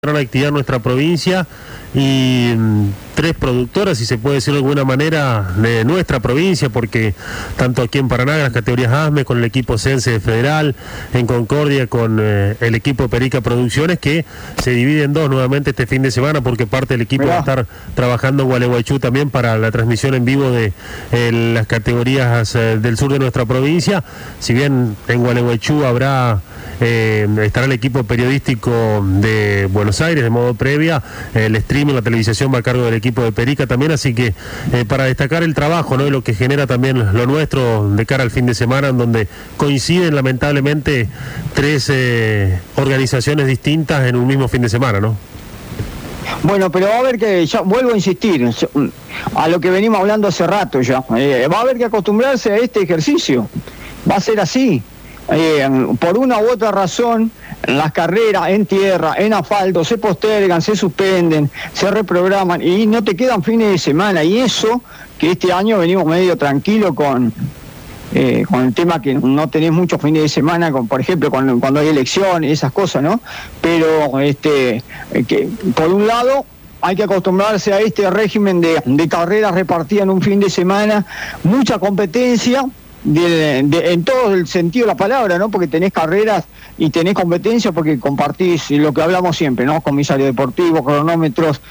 gran actividad en nuestra provincia y tres productoras, si se puede decir de alguna manera, de nuestra provincia, porque tanto aquí en Paraná, en las categorías ASME, con el equipo Sense Federal, en Concordia con el equipo Perica Producciones, que se divide en dos nuevamente este fin de semana, porque parte del equipo va a estar trabajando en Gualeguaychú también para la transmisión en vivo de las categorías del sur de nuestra provincia. Si bien en Gualeguaychú estará el equipo periodístico de Buenos Aires de modo previa, el streaming, la televisación va a cargo del equipo de Perica también, así que para destacar el trabajo, ¿no?, y lo que genera también lo nuestro de cara al fin de semana, en donde coinciden lamentablemente tres organizaciones distintas en un mismo fin de semana, ¿no? Bueno, pero va a haber que, ya vuelvo a insistir, a lo que venimos hablando hace rato ya, va a haber que acostumbrarse a este ejercicio, va a ser así. Por una u otra razón, las carreras en tierra, en asfalto, se postergan, se suspenden, se reprograman y no te quedan fines de semana. Y eso, que este año venimos medio tranquilo con el tema que no tenés muchos fines de semana, por ejemplo, cuando hay elecciones, esas cosas, ¿no? Pero que por un lado hay que acostumbrarse a este régimen de carreras repartidas en un fin de semana, mucha competencia, en todo el sentido de la palabra, ¿no? Porque tenés carreras y tenés competencia porque compartís lo que hablamos siempre, ¿no? Comisario deportivo, cronómetros,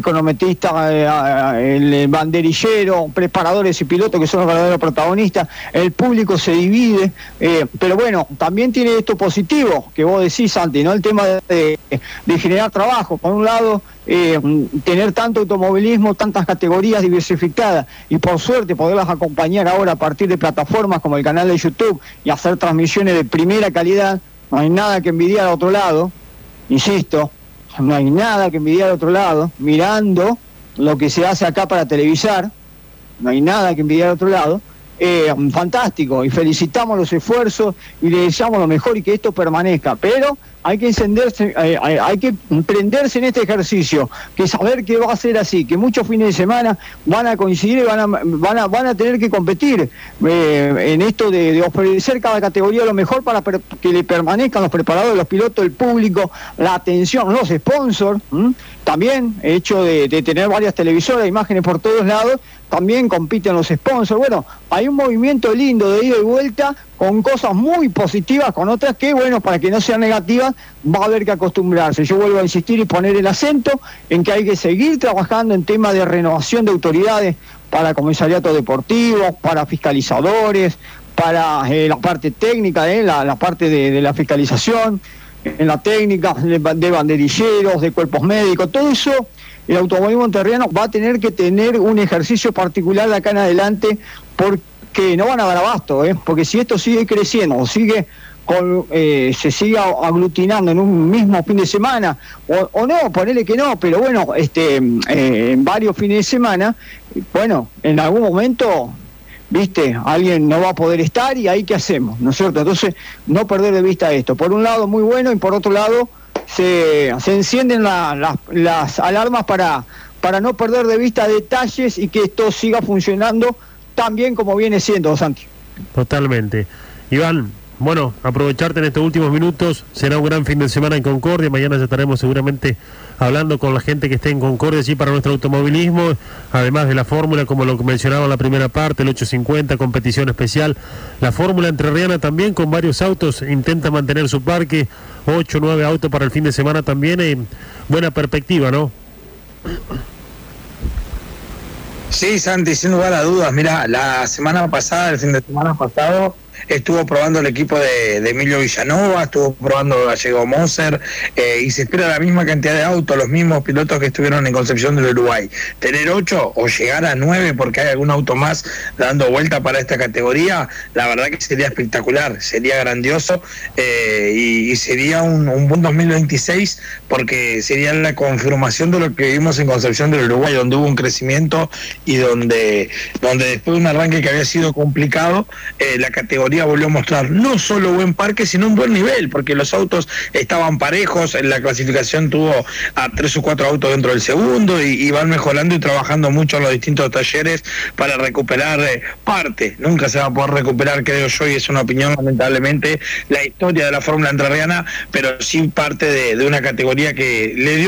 cronometrista, el banderillero, preparadores y pilotos que son los verdaderos protagonistas. El público se divide, pero bueno, también tiene esto positivo que vos decís, Santi, ¿no? El tema de generar trabajo. Por un lado, tener tanto automovilismo, tantas categorías diversificadas y por suerte poderlas acompañar ahora a partir de plataformas como el canal de YouTube y hacer transmisiones de primera calidad. No hay nada que envidiar al otro lado, insisto, no hay nada que envidiar al otro lado, mirando lo que se hace acá para televisar, no hay nada que envidiar al otro lado. Fantástico, y felicitamos los esfuerzos y le deseamos lo mejor y que esto permanezca, pero hay que encenderse, hay que prenderse en este ejercicio, que saber que va a ser así, que muchos fines de semana van a coincidir y van a tener que competir en esto de ofrecer cada categoría lo mejor para que le permanezcan los preparadores, los pilotos, el público, la atención, los sponsors, también hecho de tener varias televisoras, imágenes por todos lados, también compiten los sponsors. Bueno, hay un movimiento lindo de ida y vuelta, con cosas muy positivas, con otras que, bueno, para que no sean negativas, va a haber que acostumbrarse. Yo vuelvo a insistir y poner el acento en que hay que seguir trabajando en temas de renovación de autoridades para comisariatos deportivos, para fiscalizadores, para la parte técnica, la parte de la fiscalización, en la técnica de banderilleros, de cuerpos médicos, todo eso. El automovilismo entrerriano va a tener que tener un ejercicio particular de acá en adelante, porque no van a dar abasto, porque si esto sigue creciendo o se sigue aglutinando en un mismo fin de semana, o no, ponele que no, pero bueno, en varios fines de semana, bueno, en algún momento, viste, alguien no va a poder estar y ahí qué hacemos, ¿no es cierto? Entonces, no perder de vista esto. Por un lado, muy bueno, y por otro lado, se encienden las alarmas para no perder de vista detalles y que esto siga funcionando tan bien como viene siendo, Santi. Totalmente. Iván, bueno, aprovecharte en estos últimos minutos, será un gran fin de semana en Concordia, mañana ya estaremos seguramente hablando con la gente que esté en Concordia allí para nuestro automovilismo, además de la fórmula, como lo mencionaba en la primera parte, el 850, competición especial, la fórmula entrerriana también con varios autos, intenta mantener su parque, 8 o 9 autos para el fin de semana también, buena perspectiva, ¿no? Sí, Santi, sin lugar a dudas. Mira, el fin de semana pasado, estuvo probando el equipo de Emilio Villanova, estuvo probando Gallego Moser, y se espera la misma cantidad de autos, los mismos pilotos que estuvieron en Concepción del Uruguay. Tener 8 o llegar a 9 porque hay algún auto más dando vuelta para esta categoría, la verdad que sería espectacular, sería grandioso, y sería un buen 2026 porque sería la confirmación de lo que vimos en Concepción del Uruguay, donde hubo un crecimiento y donde después de un arranque que había sido complicado, la categoría categoría volvió a mostrar no solo buen parque, sino un buen nivel, porque los autos estaban parejos, en la clasificación tuvo a 3 o 4 autos dentro del segundo, y van mejorando y trabajando mucho en los distintos talleres para recuperar parte. Nunca se va a poder recuperar, creo yo, y es una opinión, lamentablemente, la historia de la Fórmula entrerriana, pero sí parte de una categoría que le dio